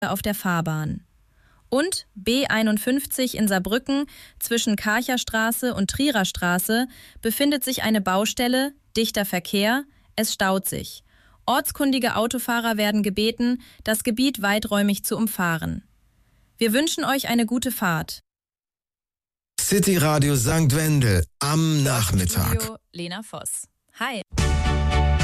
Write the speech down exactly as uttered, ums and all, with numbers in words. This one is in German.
auf der Fahrbahn. Und B einundfünfzig in Saarbrücken zwischen Karcherstraße und Trierer Straße befindet sich eine Baustelle, dichter Verkehr, es staut sich. Ortskundige Autofahrer werden gebeten, das Gebiet weiträumig zu umfahren. Wir wünschen euch eine gute Fahrt. City Radio Sankt Wendel am Nachmittag. Studio Lena Voss. Hi.